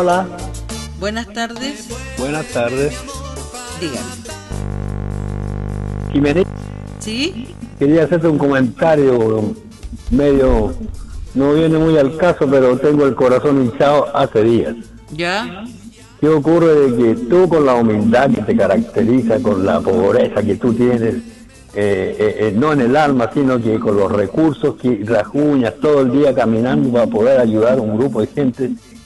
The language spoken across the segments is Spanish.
Hola, Buenas tardes. buenas tardes. Dígame. Jiménez, ¿Sí? quería hacerte un comentario medio, no viene muy al caso, pero tengo el corazón hinchado hace días. ¿Ya? ¿Qué ocurre de que tú con la humildad que te caracteriza, con la pobreza que tú tienes, no en el alma, sino que con los recursos que rasguñas todo el día caminando para poder ayudar a un grupo de gente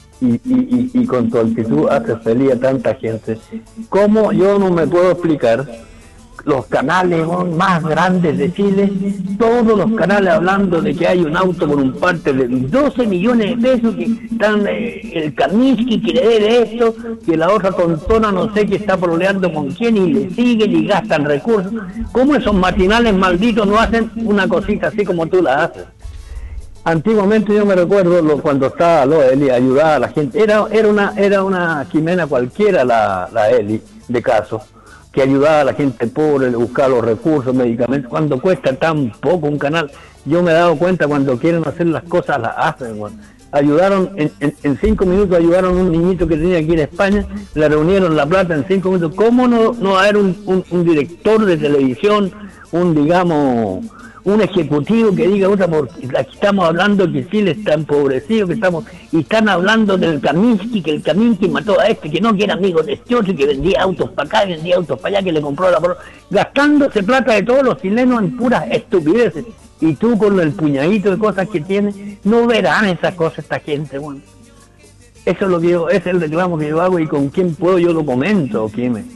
y con tu actitud haces feliz a tanta gente? ¿Cómo yo no me puedo explicar? Los canales más grandes de Chile, todos los canales hablando de que hay un auto por un parte de 12 millones de pesos, que están el Kaminsky que le debe esto, que la otra tontona no sé que está pololeando con quién y le siguen y gastan recursos. ¿Cómo esos matinales malditos no hacen una cosita así como tú la haces? Antiguamente yo me recuerdo cuando estaba Eli, ayudaba a la gente, era una Jimena cualquiera la Eli de caso, que ayudaba a la gente pobre, buscar los recursos, medicamentos, cuando cuesta tan poco un canal. Yo me he dado cuenta cuando quieren hacer las cosas las hacen, bueno. Ayudaron, en 5 minutos ayudaron a un niñito que tenía que ir a España, le reunieron la plata en 5 minutos. ¿Cómo no haber un director de televisión, digamos, un ejecutivo que diga otra, porque aquí estamos hablando que Chile está empobrecido, y están hablando del Kaminsky, que el Kaminsky mató a este, que no, que era amigo de este otro, que vendía autos para acá, vendía autos para allá, que le compró gastándose plata de todos los chilenos en puras estupideces. Y tú con el puñadito de cosas que tienes, no verán esas cosas esta gente, bueno. Eso es lo que yo, ese es el reclamo que yo hago, y con quién puedo yo lo comento, Quime.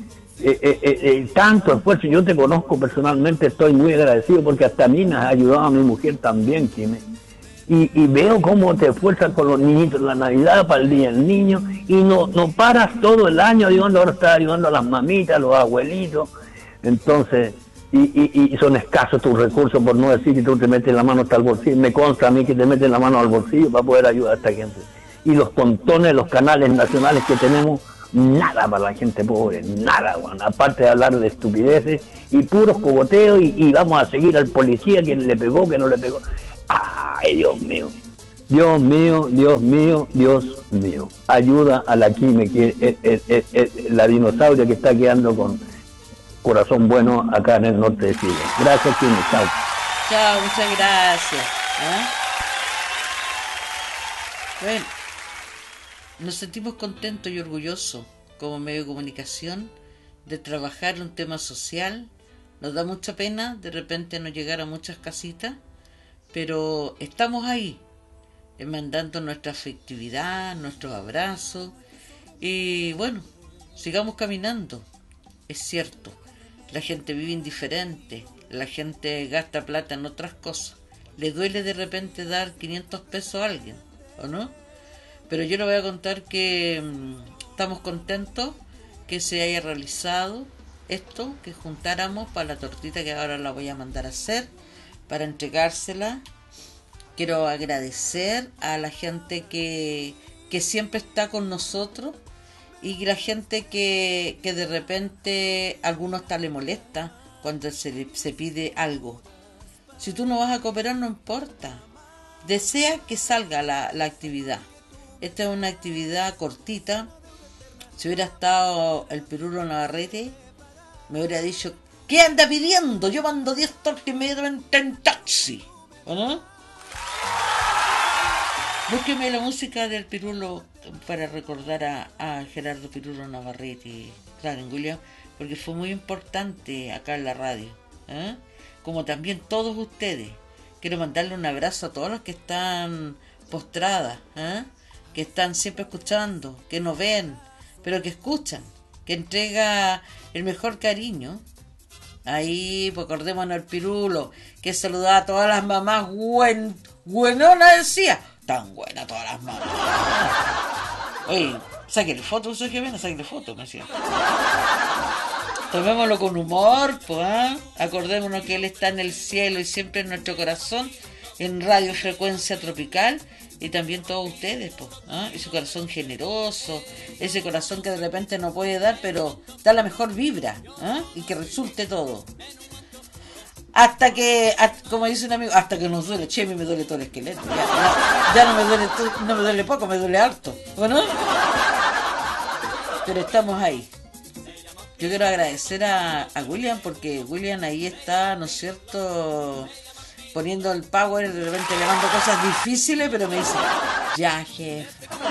Tanto esfuerzo, yo te conozco personalmente, estoy muy agradecido porque hasta a mí me has ayudado, a mi mujer también, Quime. Y veo cómo te esfuerzas con los niñitos, la Navidad, para el Día del Niño, y no paras todo el año ayudando. Ahora estás ayudando a las mamitas, a los abuelitos. Entonces, y son escasos tus recursos, por no decir que tú te metes la mano hasta el bolsillo. Me consta a mí que te metes la mano al bolsillo para poder ayudar a esta gente. Y los tontones, los canales nacionales que tenemos, nada para la gente pobre, nada, bueno, aparte de hablar de estupideces y puros cogoteos, y vamos a seguir al policía, que le pegó, que no le pegó. Ay, Dios mío, Dios mío, Dios mío, Dios mío. Ayuda a la Quime, que es la dinosauria que está quedando con corazón bueno acá en el norte de Chile. Gracias, Quime, chao. Chao, muchas gracias. ¿Ah? Bueno, nos sentimos contentos y orgullosos como medio de comunicación de trabajar un tema social. Nos da mucha pena de repente no llegar a muchas casitas, pero estamos ahí, mandando nuestra afectividad, nuestros abrazos, y bueno, sigamos caminando. Es cierto, la gente vive indiferente, la gente gasta plata en otras cosas. Le duele de repente dar 500 pesos a alguien, ¿o no? Pero yo le voy a contar que estamos contentos que se haya realizado esto, que juntáramos para la tortita que ahora la voy a mandar a hacer, para entregársela. Quiero agradecer a la gente que siempre está con nosotros, y la gente que de repente a algunos hasta le molesta cuando se pide algo. Si tú no vas a cooperar, no importa. Desea que salga la actividad. Esta es una actividad cortita. Si hubiera estado el Pirulo Navarrete, me hubiera dicho: ¿qué anda pidiendo? Yo mando 10 tortas y me llevan en taxi, ¿o no? Búsqueme la música del Pirulo para recordar a Gerardo Pirulo Navarrete, claro, en William, porque fue muy importante acá en la radio, ¿eh? Como también todos ustedes. Quiero mandarle un abrazo a todos los que están postradas, ¿eh? Que están siempre escuchando, que no ven, pero que escuchan, que entrega el mejor cariño. Ahí, pues acordémonos al Pirulo, que saludaba a todas las mamás, buenona decía, tan buena todas las mamás. Oye, sáquenle fotos, soy que ven, sáquenle fotos, me decía. Tomémoslo con humor, pues, ¿eh? Acordémonos que Él está en el cielo y siempre en nuestro corazón, en Radio Frecuencia Tropical, y también todos ustedes, pues, ¿eh? Ese corazón generoso, ese corazón que de repente no puede dar, pero da la mejor vibra, ¿eh? Y que resulte todo. Hasta que, como dice un amigo, hasta que nos duele. Che, a mí me duele todo el esqueleto. Ya no me duele poco, me duele harto. ¿Bueno? Pero estamos ahí. Yo quiero agradecer a William, porque William ahí está, ¿no es cierto?, poniendo el power, de repente le mando cosas difíciles, pero me dice, ya, jefe,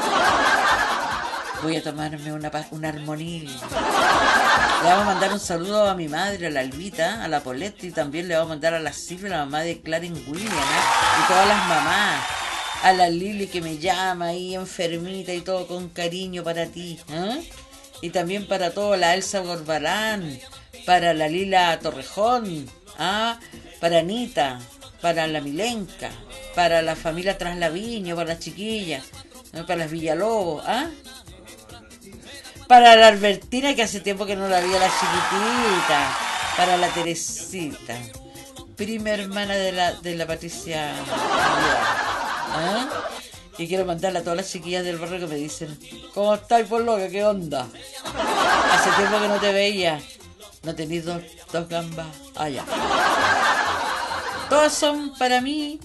voy a tomarme una armonía. Le vamos a mandar un saludo a mi madre, a la Albita, a la Polette, y también le vamos a mandar a la Silvia, la mamá de Claren William, ¿eh? Y todas las mamás, a la Lili que me llama ahí enfermita y todo con cariño para ti, ¿eh? Y también para todo, la Elsa Gorbarán, para la Lila Torrejón, ¿ah? Para Anita, para la Milenca, para la familia Traslaviño, para las chiquillas, ¿no? Para las Villalobos, ¿ah? Para la Albertina, que hace tiempo que no la vi, a la chiquitita, para la Teresita, prima hermana de la Patricia, ¿ah? Y quiero mandarle a todas las chiquillas del barrio que me dicen, ¿cómo estáis, por loca? ¿Qué onda? Hace tiempo que no te veía. ¿No tenéis dos gambas? Allá. Todas son para mí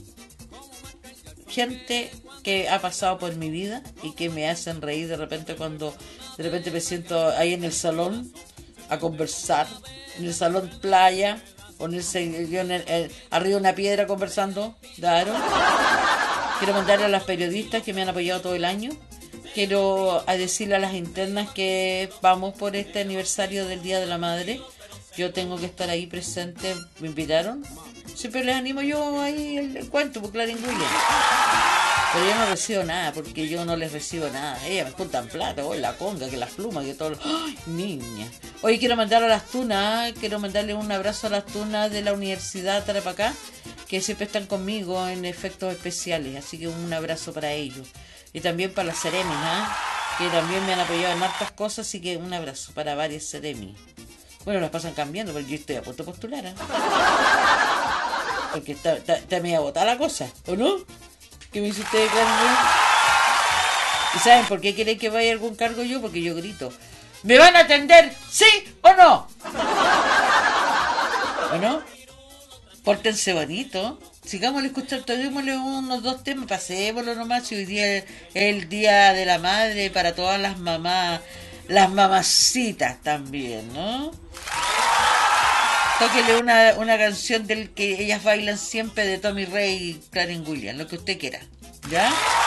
gente que ha pasado por mi vida y que me hacen reír de repente cuando de repente me siento ahí en el salón a conversar, en el salón playa, ponerse yo arriba de una piedra conversando, claro. Quiero mandarle a las periodistas que me han apoyado todo el año. Quiero decirle a las internas que vamos por este aniversario del Día de la Madre. Yo tengo que estar ahí presente. Me invitaron. Siempre les animo yo ahí el cuento por Claren William. Pero yo no recibo nada, porque yo no les recibo nada. Ellas me juntan plata, la conga, que las plumas, que todo. ¡Ay, niña! Hoy quiero mandar a las tunas, quiero mandarle un abrazo a las tunas de la Universidad Tarapacá, que siempre están conmigo en efectos especiales, así que un abrazo para ellos. Y también para las Ceremis, que también me han apoyado en hartas cosas, así que un abrazo para varias Ceremis. Bueno, las pasan cambiando, pero yo estoy a punto de postular, porque está media botada la cosa, ¿o no? ¿Qué me dice usted, Carmen? ¿Y saben por qué quieren que vaya a algún cargo yo? Porque yo grito, ¿me van a atender, sí o no? ¿O no? Pórtense bonito. Sigámosle escuchando, démosle unos 2 temas, pasémoslo nomás. Si hoy día es el Día de la Madre para todas las mamás, las mamacitas también, ¿no? Tóquele una canción del que ellas bailan siempre, de Tommy Rey y Claren William, lo que usted quiera, ¿ya?